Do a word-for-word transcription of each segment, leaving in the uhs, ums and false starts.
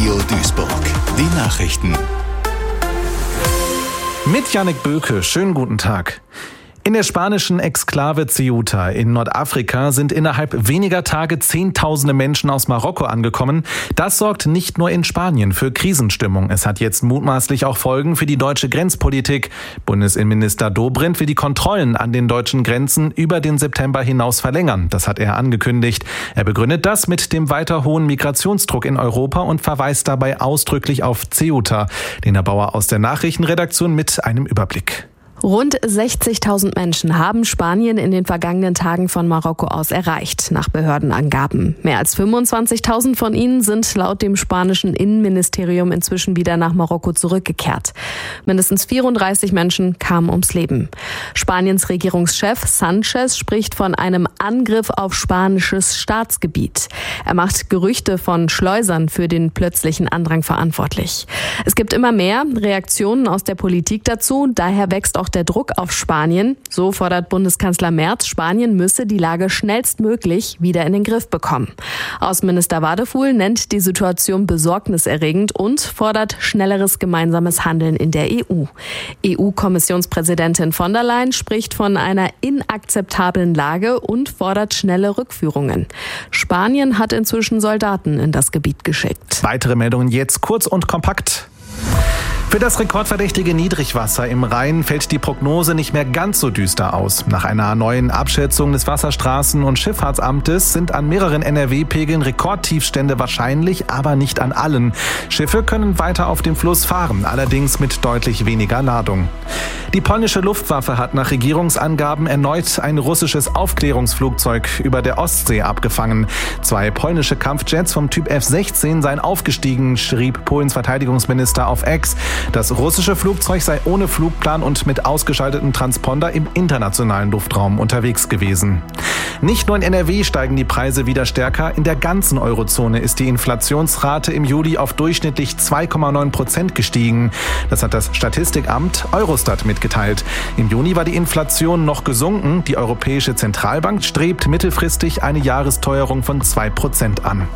Radio Duisburg. Die Nachrichten. Mit Jannik Böke, schönen guten Tag. In der spanischen Exklave Ceuta in Nordafrika sind innerhalb weniger Tage Zehntausende Menschen aus Marokko angekommen. Das sorgt nicht nur in Spanien für Krisenstimmung. Es hat jetzt mutmaßlich auch Folgen für die deutsche Grenzpolitik. Bundesinnenminister Dobrindt will die Kontrollen an den deutschen Grenzen über den September hinaus verlängern. Das hat er angekündigt. Er begründet das mit dem weiter hohen Migrationsdruck in Europa und verweist dabei ausdrücklich auf Ceuta. Lena Bauer aus der Nachrichtenredaktion mit einem Überblick. Rund sechzigtausend Menschen haben Spanien in den vergangenen Tagen von Marokko aus erreicht, nach Behördenangaben. Mehr als fünfundzwanzigtausend von ihnen sind laut dem spanischen Innenministerium inzwischen wieder nach Marokko zurückgekehrt. Mindestens vierunddreißig Menschen kamen ums Leben. Spaniens Regierungschef Sánchez spricht von einem Angriff auf spanisches Staatsgebiet. Er macht Gerüchte von Schleusern für den plötzlichen Andrang verantwortlich. Es gibt immer mehr Reaktionen aus der Politik dazu, daher wächst auch der Druck auf Spanien. So fordert Bundeskanzler Merz, Spanien müsse die Lage schnellstmöglich wieder in den Griff bekommen. Außenminister Wadefuhl nennt die Situation besorgniserregend und fordert schnelleres gemeinsames Handeln in der E U. E U-Kommissionspräsidentin von der Leyen spricht von einer inakzeptablen Lage und fordert schnelle Rückführungen. Spanien hat inzwischen Soldaten in das Gebiet geschickt. Weitere Meldungen jetzt kurz und kompakt. Für das rekordverdächtige Niedrigwasser im Rhein fällt die Prognose nicht mehr ganz so düster aus. Nach einer neuen Abschätzung des Wasserstraßen- und Schifffahrtsamtes sind an mehreren N R W-Pegeln Rekordtiefstände wahrscheinlich, aber nicht an allen. Schiffe können weiter auf dem Fluss fahren, allerdings mit deutlich weniger Ladung. Die polnische Luftwaffe hat nach Regierungsangaben erneut ein russisches Aufklärungsflugzeug über der Ostsee abgefangen. Zwei polnische Kampfjets vom Typ F sechzehn seien aufgestiegen, schrieb Polens Verteidigungsminister auf X. Das russische Flugzeug sei ohne Flugplan und mit ausgeschaltetem Transponder im internationalen Luftraum unterwegs gewesen. Nicht nur in N R W steigen die Preise wieder stärker. In der ganzen Eurozone ist die Inflationsrate im Juli auf durchschnittlich zwei Komma neun Prozent gestiegen. Das hat das Statistikamt Eurostat mitgeteilt. Im Juni war die Inflation noch gesunken. Die Europäische Zentralbank strebt mittelfristig eine Jahresteuerung von zwei Prozent an.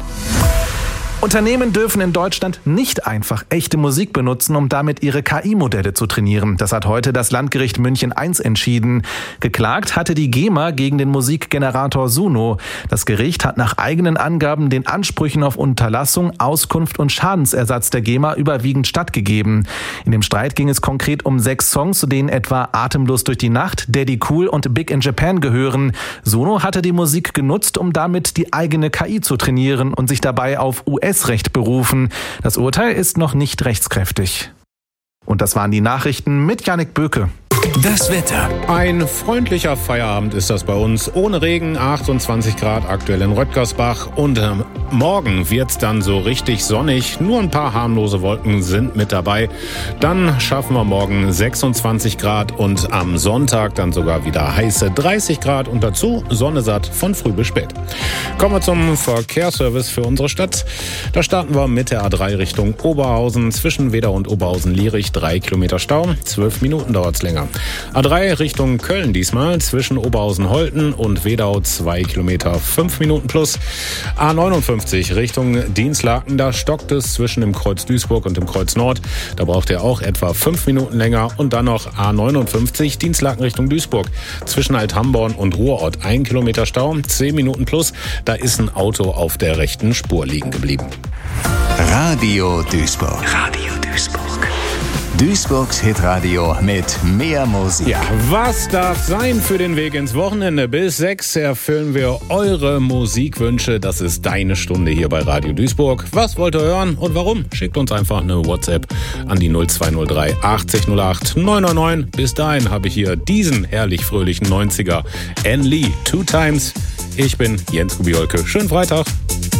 Unternehmen dürfen in Deutschland nicht einfach echte Musik benutzen, um damit ihre K I-Modelle zu trainieren. Das hat heute das Landgericht München eins entschieden. Geklagt hatte die GEMA gegen den Musikgenerator Suno. Das Gericht hat nach eigenen Angaben den Ansprüchen auf Unterlassung, Auskunft und Schadensersatz der GEMA überwiegend stattgegeben. In dem Streit ging es konkret um sechs Songs, zu denen etwa Atemlos durch die Nacht, Daddy Cool und Big in Japan gehören. Suno hatte die Musik genutzt, um damit die eigene K I zu trainieren und sich dabei auf U S-Recht berufen. Das Urteil ist noch nicht rechtskräftig. Und das waren die Nachrichten mit Jannik Böke. Das Wetter. Ein freundlicher Feierabend ist das bei uns. Ohne Regen, achtundzwanzig Grad aktuell in Röttgersbach. Und äh, morgen wird's dann so richtig sonnig. Nur ein paar harmlose Wolken sind mit dabei. Dann schaffen wir morgen sechsundzwanzig Grad und am Sonntag dann sogar wieder heiße dreißig Grad. Und dazu Sonne satt von früh bis spät. Kommen wir zum Verkehrsservice für unsere Stadt. Da starten wir mit der A drei Richtung Oberhausen. Zwischen Wedau und Oberhausen-Lierich drei Kilometer Stau. Zwölf Minuten dauert's länger. A drei Richtung Köln diesmal, zwischen Oberhausen-Holten und Wedau zwei Kilometer, fünf Minuten plus. A neunundfünfzig Richtung Dinslaken, da stockt es zwischen dem Kreuz Duisburg und dem Kreuz Nord. Da braucht ihr auch etwa fünf Minuten länger. Und dann noch A neunundfünfzig Dinslaken Richtung Duisburg, zwischen Althamborn und Ruhrort ein Kilometer Stau, zehn Minuten plus. Da ist ein Auto auf der rechten Spur liegen geblieben. Radio Duisburg. Radio Duisburg. Duisburgs Hitradio mit mehr Musik. Ja, was darf sein für den Weg ins Wochenende? Bis sechs erfüllen wir eure Musikwünsche. Das ist deine Stunde hier bei Radio Duisburg. Was wollt ihr hören und warum? Schickt uns einfach eine WhatsApp an die null zwei null drei achtzig null acht neun neun neun. Bis dahin habe ich hier diesen herrlich fröhlichen neunziger Anne Lee, Two Times. Ich bin Jens Kubiolke. Schönen Freitag.